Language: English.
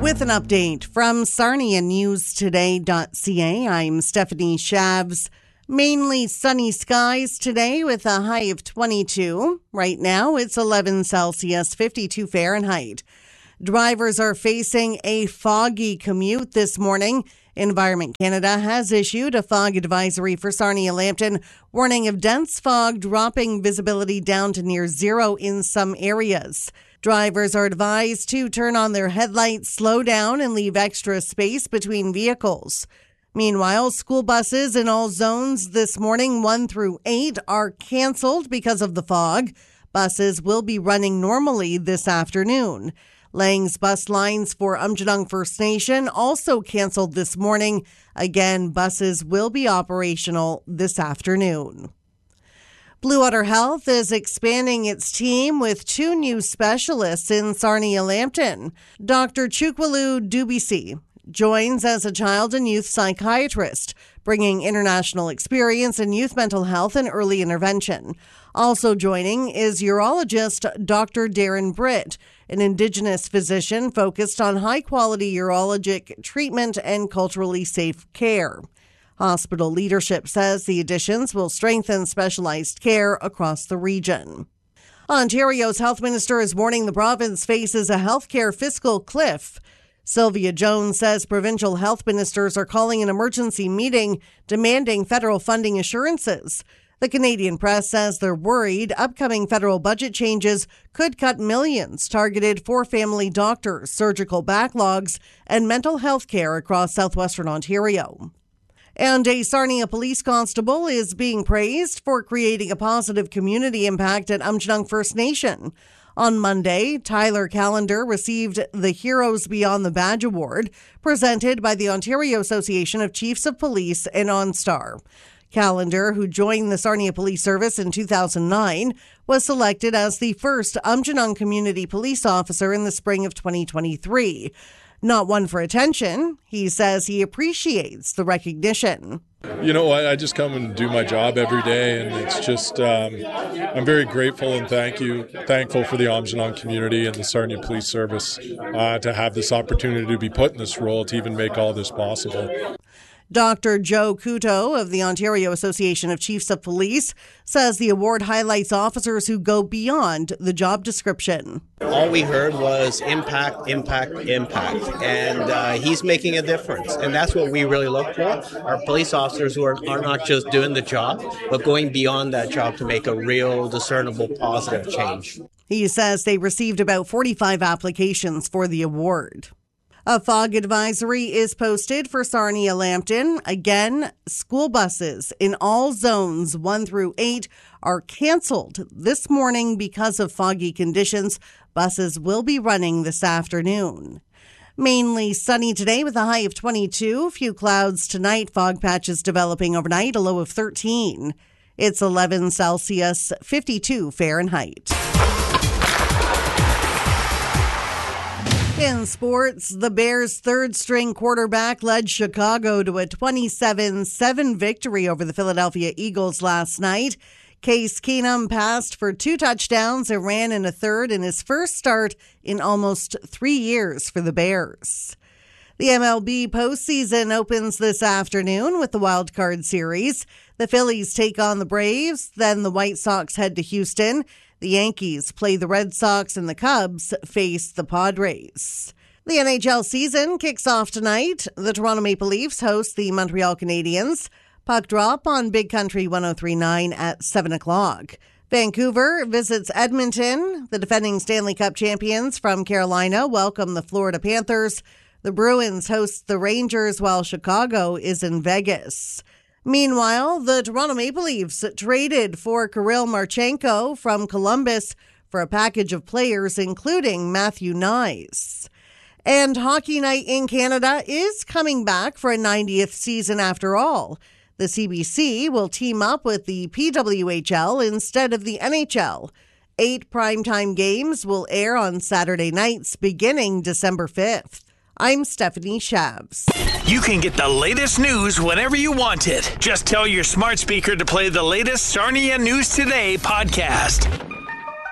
With an update from SarniaNewsToday.ca, I'm Stephanie Shavs. Mainly sunny skies today with a high of 22. Right now it's 11 Celsius, 52 Fahrenheit. Drivers are facing a foggy commute this morning. Environment Canada has issued a fog advisory for Sarnia-Lambton, warning of dense fog dropping visibility down to near zero in some areas. Drivers are advised to turn on their headlights, slow down, and leave extra space between vehicles. Meanwhile, school buses in all zones this morning, 1 through 8, are canceled because of the fog. Buses will be running normally this afternoon. Lang's bus lines for Aamjiwnaang First Nation also canceled this morning. Again, buses will be operational this afternoon. Blue Water Health is expanding its team with 2 new specialists in Sarnia-Lambton. Dr. Chukwalu Dubisi joins as a child and youth psychiatrist, bringing international experience in youth mental health and early intervention. Also joining is urologist Dr. Darren Britt, an Indigenous physician focused on high-quality urologic treatment and culturally safe care. Hospital leadership says the additions will strengthen specialized care across the region. Ontario's health minister is warning the province faces a healthcare fiscal cliff. Sylvia Jones says provincial health ministers are calling an emergency meeting demanding federal funding assurances. The Canadian Press says they're worried upcoming federal budget changes could cut millions targeted for family doctors, surgical backlogs, and mental health care across southwestern Ontario. And a Sarnia police constable is being praised for creating a positive community impact at Aamjiwnaang First Nation. On Monday, Tyler Callender received the Heroes Beyond the Badge Award, presented by the Ontario Association of Chiefs of Police and OnStar. Callender, who joined the Sarnia Police Service in 2009, was selected as the first Aamjiwnaang community police officer in the spring of 2023. Not one for attention, he says he appreciates the recognition. You know, I just come and do my job every day, and it's just, I'm very grateful and thankful for the Aamjiwnaang community and the Sarnia Police Service to have this opportunity to be put in this role to even make all this possible. Dr. Joe Couto of the Ontario Association of Chiefs of Police says the award highlights officers who go beyond the job description. All we heard was impact, impact, impact, and he's making a difference, and that's what we really look for. Our police officers who are not just doing the job, but going beyond that job to make a real discernible positive change. He says they received about 45 applications for the award. A fog advisory is posted for Sarnia-Lambton. Again, school buses in all zones 1 through 8 are canceled this morning because of foggy conditions. Buses will be running this afternoon. Mainly sunny today with a high of 22. Few clouds tonight. Fog patches developing overnight, a low of 13. It's 11 Celsius, 52 Fahrenheit. In sports, the Bears' third-string quarterback led Chicago to a 27-7 victory over the Philadelphia Eagles last night. Case Keenum passed for 2 touchdowns and ran in a third in his first start in almost 3 years for the Bears. The MLB postseason opens this afternoon with the Wild Card Series. The Phillies take on the Braves, then the White Sox head to Houston. The Yankees play the Red Sox and the Cubs face the Padres. The NHL season kicks off tonight. The Toronto Maple Leafs host the Montreal Canadiens. Puck drop on Big Country 103.9 at 7 o'clock. Vancouver visits Edmonton. The defending Stanley Cup champions from Carolina welcome the Florida Panthers. The Bruins host the Rangers while Chicago is in Vegas. Meanwhile, the Toronto Maple Leafs traded for Kirill Marchenko from Columbus for a package of players, including Matthew Knies. And Hockey Night in Canada is coming back for a 90th season after all. The CBC will team up with the PWHL instead of the NHL. 8 primetime games will air on Saturday nights beginning December 5th. I'm Stephanie Shavs. You can get the latest news whenever you want it. Just tell your smart speaker to play the latest Sarnia News Today podcast.